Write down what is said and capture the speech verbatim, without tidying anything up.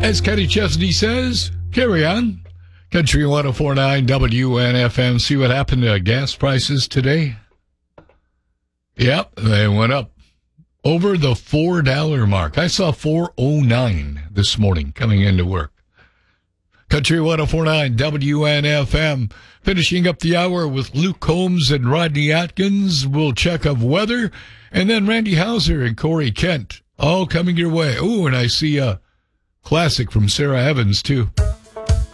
As Kenny Chesney says, carry on. Country one oh four point nine W N F M. See what happened to gas prices today? Yep, they went up over the four dollar mark. I saw four oh nine this morning coming into work. Country one oh four point nine W N F M. Finishing up the hour with Luke Combs and Rodney Atkins. We'll check of weather. And then Randy Hauser and Corey Kent. All coming your way. Ooh, and I see a classic from Sarah Evans, too.